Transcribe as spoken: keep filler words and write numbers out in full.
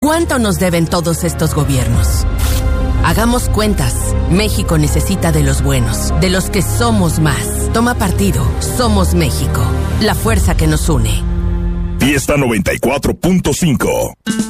¿Cuánto nos deben todos estos gobiernos? Hagamos cuentas. México necesita de los buenos, de los que somos más. Toma partido. Somos México. La fuerza que nos une. Fiesta noventa y cuatro punto cinco.